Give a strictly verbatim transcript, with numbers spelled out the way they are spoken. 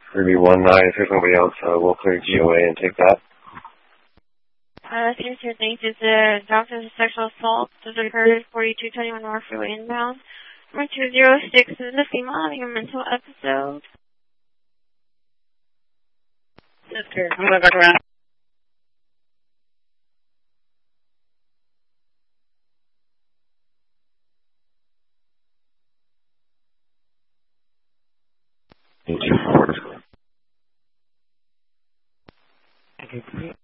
Ruby one nine, if there's nobody else, uh, we'll clear G O A and take that. Uh, seems to think it's a doctor's sexual assault that occurred forty-two twenty-one North Freeway inbound. Number two zero six is a female having a mental episode. Sister, I'm going back around. Two forward. Okay,